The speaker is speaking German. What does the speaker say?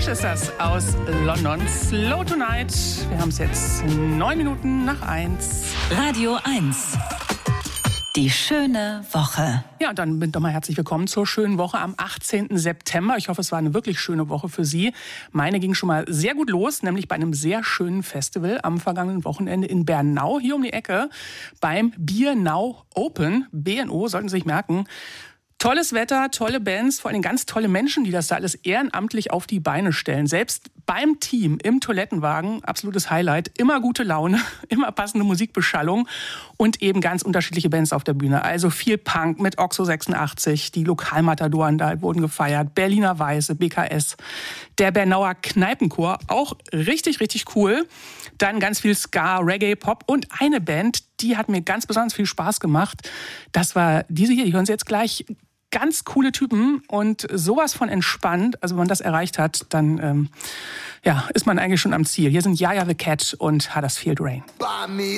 Fish ist das aus London. Slow Tonight. Wir haben es jetzt 9 Minuten nach 1. Radio 1. Die schöne Woche. Ja, und dann doch mal herzlich willkommen zur schönen Woche am 18. September. Ich hoffe, es war eine wirklich schöne Woche für Sie. Meine ging schon mal sehr gut los, nämlich bei einem sehr schönen Festival am vergangenen Wochenende in Bernau, hier um die Ecke, beim Beer Now Open. BNO, sollten Sie sich merken. Tolles Wetter, tolle Bands, vor allem ganz tolle Menschen, die das da alles ehrenamtlich auf die Beine stellen. Selbst beim Team im Toilettenwagen, absolutes Highlight, immer gute Laune, immer passende Musikbeschallung und eben ganz unterschiedliche Bands auf der Bühne. Also viel Punk mit Oxo 86, die Lokalmatadoren da wurden gefeiert, Berliner Weiße, BKS, der Bernauer Kneipenchor, auch richtig, richtig cool. Dann ganz viel Ska, Reggae, Pop und eine Band, die hat mir ganz besonders viel Spaß gemacht. Das war diese hier, die hören Sie jetzt gleich. Ganz coole Typen und sowas von entspannt. Also wenn man das erreicht hat, dann ist man eigentlich schon am Ziel. Hier sind Jaja the Cat und Huddersfield Rain.